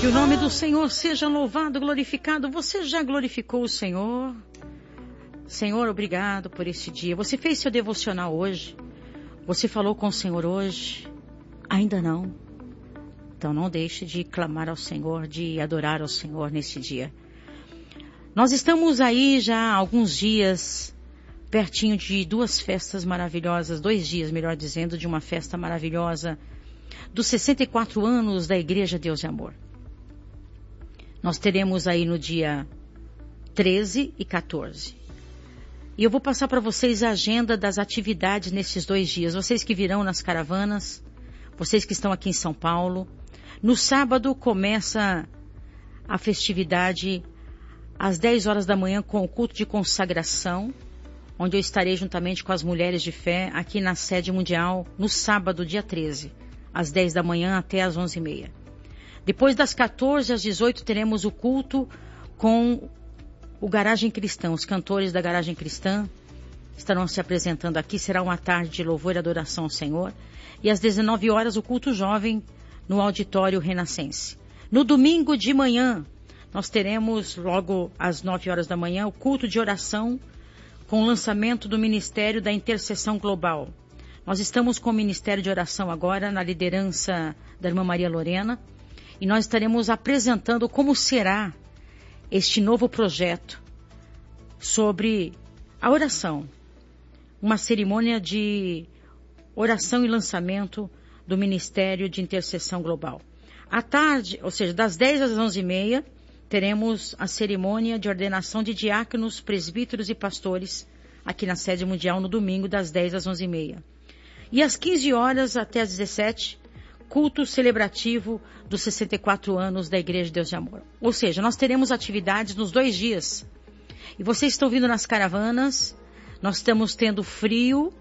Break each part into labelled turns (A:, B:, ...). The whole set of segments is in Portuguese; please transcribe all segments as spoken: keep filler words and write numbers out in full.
A: Que o nome do Senhor seja louvado, glorificado. Você já glorificou o Senhor? Senhor, obrigado por esse dia. Você fez seu devocional hoje? Você falou com o Senhor hoje? Ainda não? Então não deixe de clamar ao Senhor, de adorar ao Senhor nesse dia. Nós estamos aí já há alguns dias, pertinho de duas festas maravilhosas, dois dias, melhor dizendo, de uma festa maravilhosa, dos sessenta e quatro anos da Igreja Deus e Amor. Nós teremos aí no dia treze e quatorze. E eu vou passar para vocês a agenda das atividades nesses dois dias. Vocês que virão nas caravanas, vocês que estão aqui em São Paulo. No sábado começa a festividade às dez horas da manhã com o culto de consagração, onde eu estarei juntamente com as mulheres de fé aqui na sede mundial no sábado, dia treze, às dez da manhã até às onze e meia. Depois das quatorze às dezoito teremos o culto com o Garagem Cristã. Os cantores da Garagem Cristã estarão se apresentando aqui. Será uma tarde de louvor e adoração ao Senhor. E às dezenove horas o culto jovem no Auditório Renascense. No domingo de manhã nós teremos logo às nove horas da manhã o culto de oração com o lançamento do Ministério da Intercessão Global. Nós estamos com o Ministério de Oração agora na liderança da irmã Maria Lorena. E nós estaremos apresentando como será este novo projeto sobre a oração. Uma cerimônia de oração e lançamento do Ministério de Intercessão Global. À tarde, ou seja, das dez às onze e meia, teremos a cerimônia de ordenação de diáconos, presbíteros e pastores aqui na sede mundial no domingo, das dez às onze e meia. E às quinze horas até às dezessete, culto celebrativo dos sessenta e quatro anos da Igreja Deus de Amor. Ou seja, nós teremos atividades nos dois dias. E vocês estão vindo nas caravanas, nós estamos tendo frio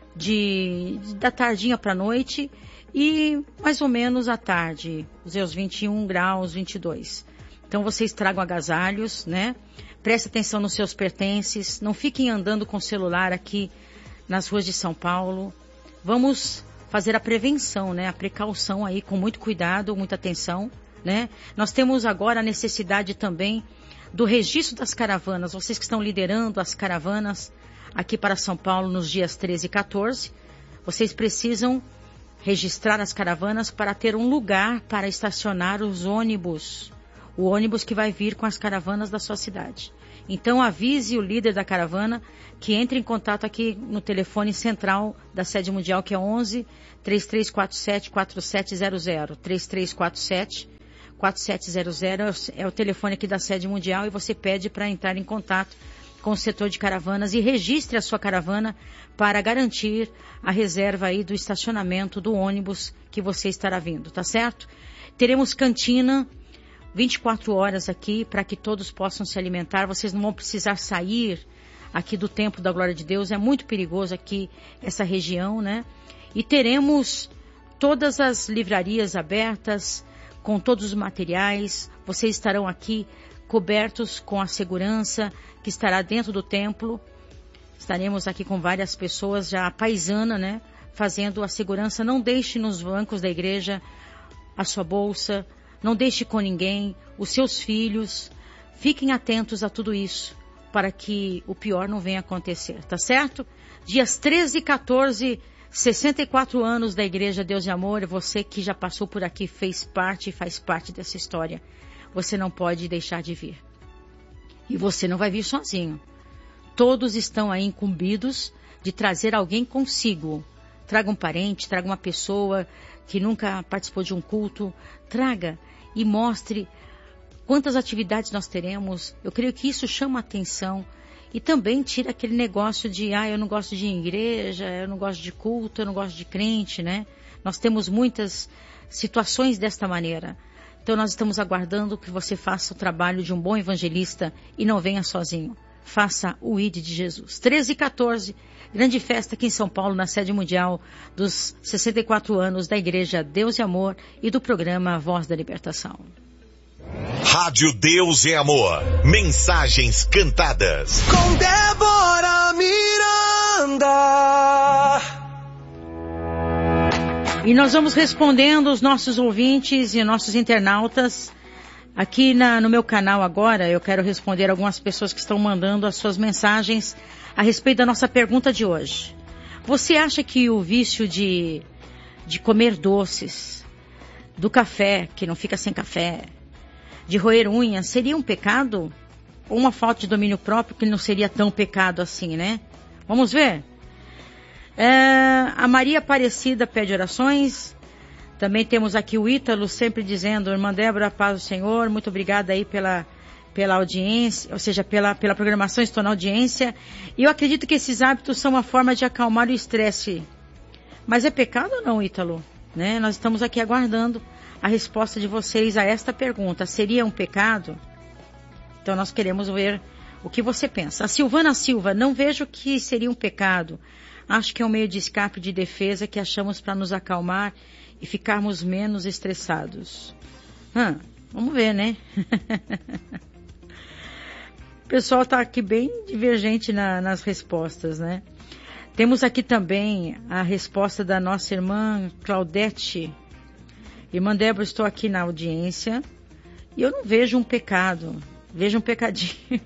A: de, da tardinha para a noite e mais ou menos à tarde, os seus vinte e um graus, vinte e dois. Então vocês tragam agasalhos, né? Prestem atenção nos seus pertences, não fiquem andando com o celular aqui nas ruas de São Paulo. Vamos fazer a prevenção, né? A precaução aí, com muito cuidado, muita atenção, né? Nós temos agora a necessidade também do registro das caravanas. Vocês que estão liderando as caravanas aqui para São Paulo nos dias treze e quatorze, vocês precisam registrar as caravanas para ter um lugar para estacionar os ônibus. O ônibus que vai vir com as caravanas da sua cidade. Então avise o líder da caravana que entre em contato aqui no telefone central da sede mundial, que é onze, três três quatro sete, quatro sete zero zero. três três quatro sete, quatro sete zero zero é o telefone aqui da sede mundial e você pede para entrar em contato com o setor de caravanas e registre a sua caravana para garantir a reserva aí do estacionamento do ônibus que você estará vindo, tá certo? Teremos cantina vinte e quatro horas aqui para que todos possam se alimentar. Vocês não vão precisar sair aqui do Templo da Glória de Deus. É muito perigoso aqui essa região, né? E teremos todas as livrarias abertas com todos os materiais. Vocês estarão aqui cobertos com a segurança que estará dentro do templo. Estaremos aqui com várias pessoas já a paisana, né? Fazendo a segurança. Não deixe nos bancos da igreja a sua bolsa. Não deixe com ninguém, os seus filhos. Fiquem atentos a tudo isso, para que o pior não venha acontecer, tá certo? Dias treze e quatorze, sessenta e quatro anos da Igreja Deus de Amor. Você que já passou por aqui, fez parte e faz parte dessa história. Você não pode deixar de vir. E você não vai vir sozinho. Todos estão aí incumbidos de trazer alguém consigo. Traga um parente, traga uma pessoa que nunca participou de um culto. Traga e mostre quantas atividades nós teremos. Eu creio que isso chama a atenção e também tira aquele negócio de, ah, eu não gosto de igreja, eu não gosto de culto, eu não gosto de crente, né? Nós temos muitas situações desta maneira. Então nós estamos aguardando que você faça o trabalho de um bom evangelista e não venha sozinho. Faça o I D de Jesus. treze e quatorze, grande festa aqui em São Paulo, na sede mundial dos sessenta e quatro anos da Igreja Deus e Amor e do programa Voz da Libertação.
B: Rádio Deus e Amor. Mensagens cantadas.
C: Com Débora Miranda.
A: E nós vamos respondendo os nossos ouvintes e nossos internautas Aqui na, no meu canal agora, eu quero responder algumas pessoas que estão mandando as suas mensagens a respeito da nossa pergunta de hoje. Você acha que o vício de, de comer doces, do café, que não fica sem café, de roer unhas, seria um pecado? Ou uma falta de domínio próprio que não seria tão pecado assim, né? Vamos ver? É, a Maria Aparecida pede orações. Também temos aqui o Ítalo sempre dizendo, irmã Débora, paz do Senhor, muito obrigada aí pela, pela audiência, ou seja, pela, pela programação, estou na audiência. E eu acredito que esses hábitos são uma forma de acalmar o estresse. Mas é pecado ou não, Ítalo? Né? Nós estamos aqui aguardando a resposta de vocês a esta pergunta. Seria um pecado? Então nós queremos ver o que você pensa. A Silvana Silva, não vejo que seria um pecado. Acho que é um meio de escape, de defesa que achamos para nos acalmar e ficarmos menos estressados. Hum, vamos ver, né? O pessoal está aqui bem divergente na, nas respostas, né? Temos aqui também a resposta da nossa irmã Claudete. Irmã Débora, estou aqui na audiência e eu não vejo um pecado. Vejo um pecadinho.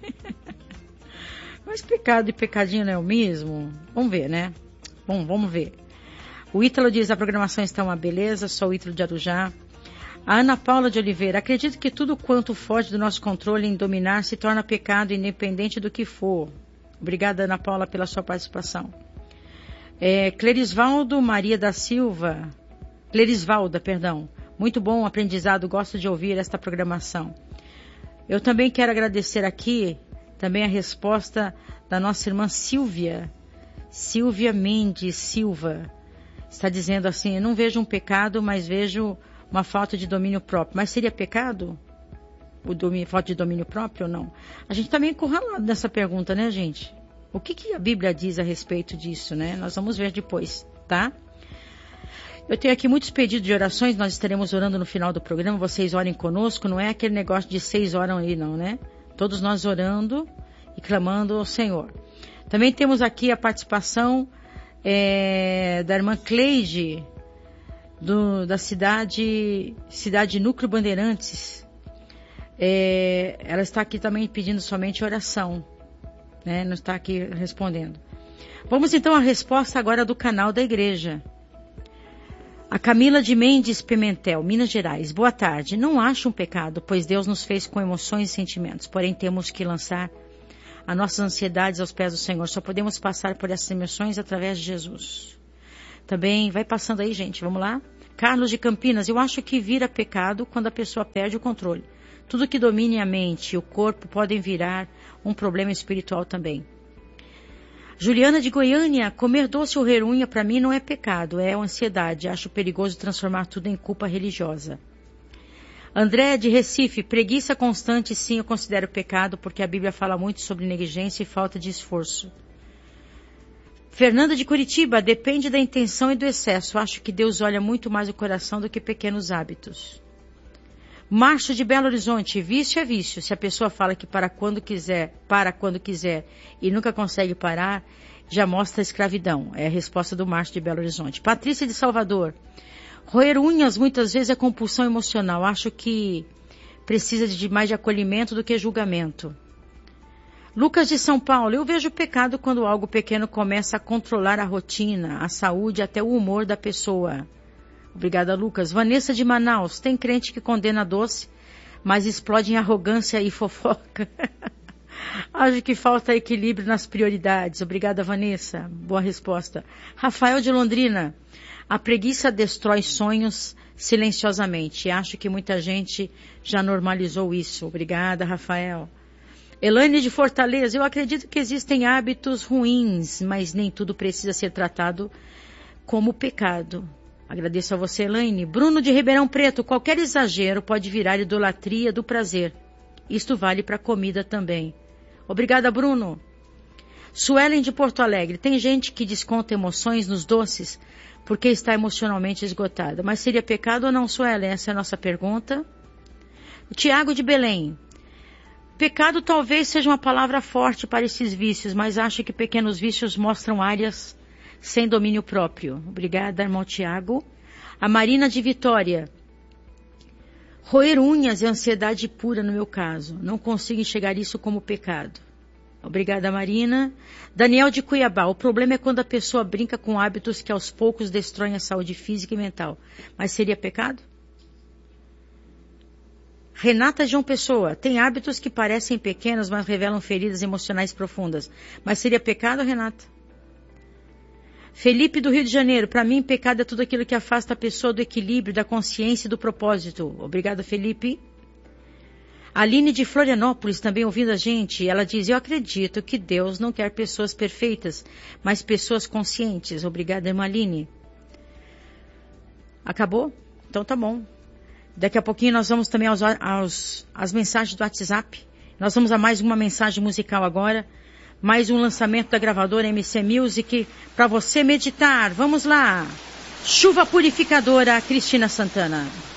A: Mas pecado e pecadinho não é o mesmo? Vamos ver, né? Bom, vamos ver. O Ítalo diz, a programação está uma beleza, sou o Ítalo de Arujá. A Ana Paula de Oliveira, acredito que tudo quanto foge do nosso controle em dominar se torna pecado, independente do que for. Obrigada, Ana Paula, pela sua participação. É, Clerisvaldo Maria da Silva, Clerisvalda, perdão. Muito bom aprendizado, gosto de ouvir esta programação. Eu também quero agradecer aqui também a resposta da nossa irmã Silvia, Silvia Mendes Silva. Está dizendo assim, eu não vejo um pecado, mas vejo uma falta de domínio próprio. Mas seria pecado? O domínio, falta de domínio próprio ou não? A gente está meio encurralado nessa pergunta, né, gente? O que, que a Bíblia diz a respeito disso, né? Nós vamos ver depois, tá? Eu tenho aqui muitos pedidos de orações, nós estaremos orando no final do programa, vocês orem conosco, não é aquele negócio de seis oram aí não, né? Todos nós orando e clamando ao Senhor. Também temos aqui a participação é, da irmã Cleide, do, da cidade, cidade Núcleo Bandeirantes. É, ela está aqui também pedindo somente oração, né? Não está aqui respondendo. Vamos então à resposta agora do canal da igreja. A Camila de Mendes Pimentel, Minas Gerais. Boa tarde. Não acho um pecado, pois Deus nos fez com emoções e sentimentos. Porém, temos que lançar as nossas ansiedades aos pés do Senhor. Só podemos passar por essas emoções através de Jesus. Também, vai passando aí, gente. Vamos lá? Carlos de Campinas. Eu acho que vira pecado quando a pessoa perde o controle. Tudo que domine a mente e o corpo podem virar um problema espiritual também. Juliana de Goiânia, comer doce ou roer unha para mim não é pecado, é ansiedade. Acho perigoso transformar tudo em culpa religiosa. André de Recife, preguiça constante sim eu considero pecado porque a Bíblia fala muito sobre negligência e falta de esforço. Fernanda de Curitiba, depende da intenção e do excesso. Acho que Deus olha muito mais o coração do que pequenos hábitos. Márcio de Belo Horizonte, vício é vício. Se a pessoa fala que para quando quiser, para quando quiser e nunca consegue parar, já mostra a escravidão. É a resposta do Márcio de Belo Horizonte. Patrícia de Salvador, roer unhas muitas vezes é compulsão emocional. Acho que precisa de mais de acolhimento do que julgamento. Lucas de São Paulo, eu vejo pecado quando algo pequeno começa a controlar a rotina, a saúde, até o humor da pessoa. Obrigada, Lucas. Vanessa de Manaus. Tem crente que condena doce, mas explode em arrogância e fofoca. Acho que falta equilíbrio nas prioridades. Obrigada, Vanessa. Boa resposta. Rafael de Londrina. A preguiça destrói sonhos silenciosamente. Acho que muita gente já normalizou isso. Obrigada, Rafael. Elaine de Fortaleza. Eu acredito que existem hábitos ruins, mas nem tudo precisa ser tratado como pecado. Agradeço a você, Elaine. Bruno de Ribeirão Preto, qualquer exagero pode virar idolatria do prazer. Isto vale para comida também. Obrigada, Bruno. Suelen de Porto Alegre, tem gente que desconta emoções nos doces porque está emocionalmente esgotada. Mas seria pecado ou não, Suelen? Essa é a nossa pergunta. O Tiago de Belém. Pecado talvez seja uma palavra forte para esses vícios, mas acho que pequenos vícios mostram áreas sem domínio próprio. Obrigada, irmão Tiago. A Marina de Vitória. Roer unhas é ansiedade pura no meu caso. Não consigo enxergar isso como pecado. Obrigada, Marina. Daniel de Cuiabá. O problema é quando a pessoa brinca com hábitos que aos poucos destroem a saúde física e mental. Mas seria pecado? Renata João Pessoa. Tem hábitos que parecem pequenos, mas revelam feridas emocionais profundas. Mas seria pecado, Renata? Felipe do Rio de Janeiro. Para mim, pecado é tudo aquilo que afasta a pessoa do equilíbrio, da consciência e do propósito. Obrigada, Felipe. Aline de Florianópolis, também ouvindo a gente, ela diz, eu acredito que Deus não quer pessoas perfeitas, mas pessoas conscientes. Obrigada, irmã Aline. Acabou? Então tá bom. Daqui a pouquinho nós vamos também aos, aos às mensagens do WhatsApp. Nós vamos a mais uma mensagem musical agora. Mais um lançamento da gravadora M C Music para você meditar. Vamos lá. Chuva Purificadora, Cristina Santana.